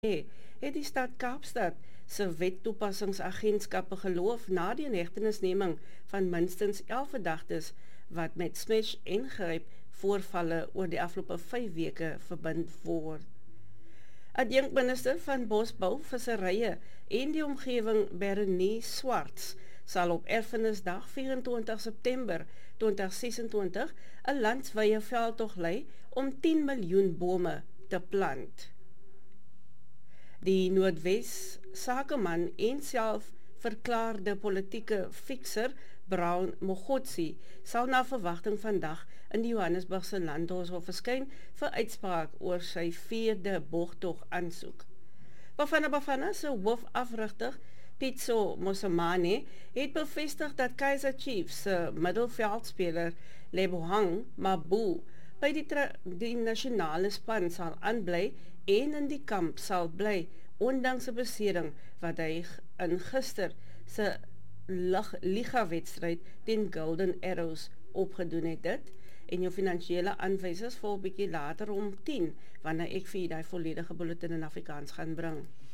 het die stad Kaapstad se wettoepassingsagentskappe geloof na die inhegtenisneming van minstens 11 verdagtes wat met smash en gryp voorvalle oor die afgelope 5 weke verbind word. Adjunkminister van Bosbou, Visserye en die omgewing Bernie Swarts sal op Erfenisdag 24 September 2026 'n landswye veldtog lei om 10 miljoen bome te plant. Die Noordwes sakeman en self verklaarde politieke fikser Brown Mogotsi sal na verwagting vandag in die Johannesburgse Landhoshof verskyn vir uitspraak oor sy 4de borgtog aansoek. Bafana se hoofafrigter Pitso Mosemane het bevestig dat Kaizer Chiefs se middelveldspeler Lebohang Mabu by die nasionale span sal aanbly en in die kamp sal bly, ondanks 'n besering wat hy in gister se liga-wedstryd teen Golden Arrows opgedoen het. Dit en jou finansiële aanwysers volg bietjie later om 10, wanneer ek vir die volledige bulletin in Afrikaans gaan bring.